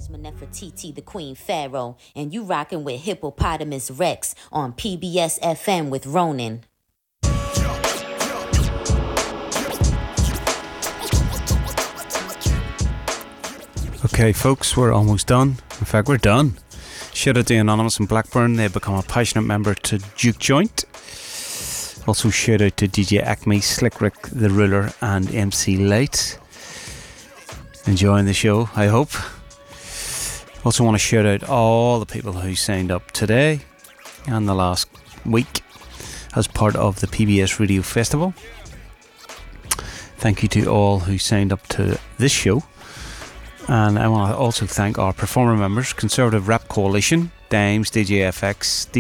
Nefertiti, the Queen Pharaoh, and you rockin' with Hippopotamus Rex on PBS FM with Ronan. Okay, folks, we're almost done. In fact, we're done. Shout out to Anonymous in Blackburn. They've become a passionate member to Juke Joint. Also, shout out to DJ Acme, Slick Rick, The Ruler, and MC Light. Enjoying the show, I hope. Also want to shout out all the people who signed up today and the last week as part of the PBS Radio Festival. Thank you to all who signed up to this show. And I want to also thank our performer members: Conservative Rap Coalition, Dimes, DJ FX,